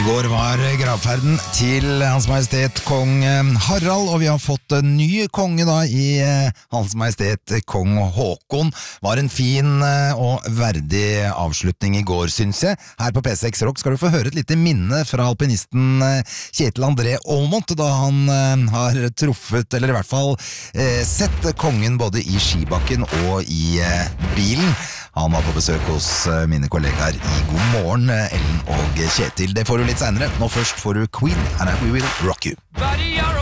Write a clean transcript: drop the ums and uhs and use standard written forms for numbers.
går var gravferden til Hans Majestet Kong Harald, og vi har fått en ny konge da i Hans Majestet Kong Håkon. Var en fin og verdig avslutning i går, synes jeg. Her på P6 Rock skal du få høre et lite minne fra alpinisten Kjetil André Aamodt, da han har truffet, eller i hvert fall sett kongen både i skibakken og i bilen. Han var på besøk hos mine kollegaer i God Morgen, Ellen og Kjetil. Det får du litt senere. Nå først får du Queen, and We Will Rock You.